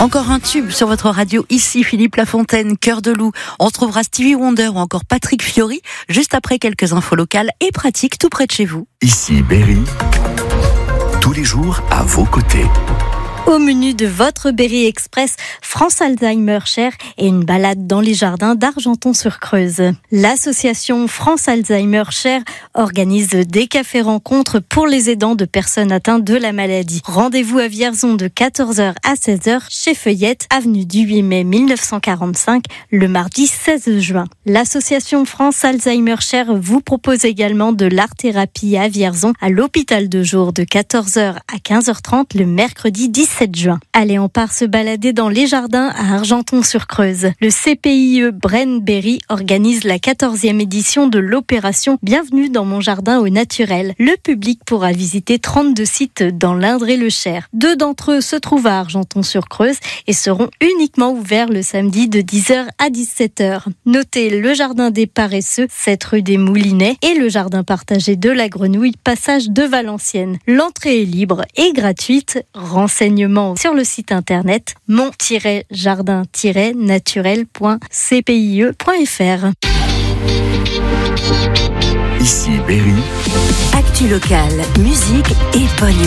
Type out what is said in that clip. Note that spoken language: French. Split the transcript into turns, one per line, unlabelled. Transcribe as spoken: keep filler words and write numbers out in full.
Encore un tube sur votre radio, ici Philippe Lafontaine, Cœur de Loup. On retrouvera Stevie Wonder ou encore Patrick Fiori, juste après quelques infos locales et pratiques tout près de chez vous.
Ici Berry, tous les jours à vos côtés.
Au menu de votre Berry Express, France Alzheimer Share et une balade dans les jardins d'Argenton-sur-Creuse. L'association France Alzheimer Share organise des cafés-rencontres pour les aidants de personnes atteintes de la maladie. Rendez-vous à Vierzon de quatorze heures à seize heures chez Feuillette, avenue du huit mai mille neuf cent quarante-cinq, le mardi seize juin. L'association France Alzheimer Share vous propose également de l'art-thérapie à Vierzon, à l'hôpital de jour de quatorze heures à quinze heures trente le mercredi dix-sept juin. Allez, on part se balader dans les jardins à Argenton-sur-Creuse. Le C P I E Braine Berry organise la quatorzième édition de l'opération Bienvenue dans mon jardin au naturel. Le public pourra visiter trente-deux sites dans l'Indre-et-le-Cher. Deux d'entre eux se trouvent à Argenton-sur-Creuse et seront uniquement ouverts le samedi de dix heures à dix-sept heures. Notez le jardin des paresseux, sept rue des Moulinets, et le jardin partagé de la Grenouille, passage de Valenciennes. L'entrée est libre et gratuite. Renseignements sur le site internet mon tiret jardin tiret naturel point c p i e point f r.
Ici Berry.
Actu locale, musique et bonne